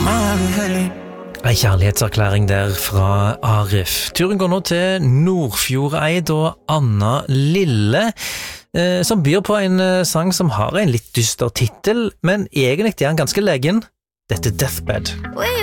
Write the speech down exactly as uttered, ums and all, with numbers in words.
En kjærlighetserklæring der fra Arif. Turen går nå til Nordfjordeid og Anna Lille, eh, som byr på en eh, sang som har en litt dyster titel, men egentlig er han ganske legen. Dette er Deathbed.